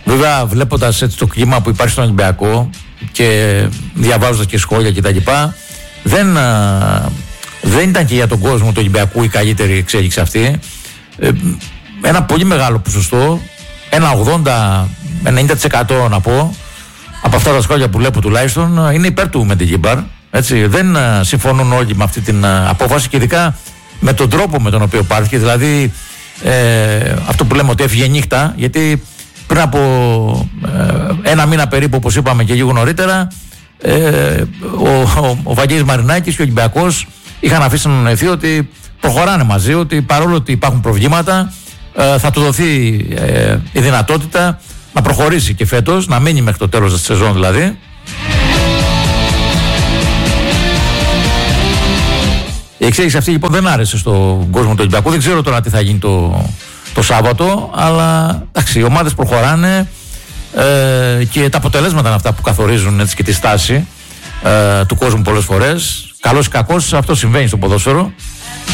Βέβαια, βλέποντας έτσι το κλίμα που υπάρχει στον Ολυμπιακό και διαβάζοντας και σχόλια κτλ., δεν ήταν και για τον κόσμο του Ολυμπιακού η καλύτερη εξέλιξη αυτή. Ένα πολύ μεγάλο ποσοστό, ένα 80-90% να πω, από αυτά τα σχόλια που βλέπω τουλάχιστον, είναι υπέρ του Μεντεγίμπαρ. Δεν συμφωνούν όλοι με αυτή την απόφαση και ειδικά με τον τρόπο με τον οποίο υπάρχει. Δηλαδή, αυτό που λέμε ότι έφυγε νύχτα, γιατί πριν από ένα μήνα περίπου, όπως είπαμε και λίγο νωρίτερα, ο Βαγγέλης Μαρινάκης και ο Ολυμπιακός είχαν αφήσει να νοηθεί ότι προχωράνε μαζί, ότι παρόλο ότι υπάρχουν προβλήματα, θα του δοθεί η δυνατότητα να προχωρήσει και φέτος, να μείνει μέχρι το τέλος της σεζόν δηλαδή. Η εξέλιξη αυτή λοιπόν δεν άρεσε στον κόσμο του Ολυμπιακού. Δεν ξέρω τώρα τι θα γίνει το Σάββατο, αλλά εντάξει, οι ομάδες προχωράνε και τα αποτελέσματα είναι αυτά που καθορίζουν και τη στάση του κόσμου πολλές φορές. Καλώς ή κακώς αυτό συμβαίνει στο ποδόσφαιρο.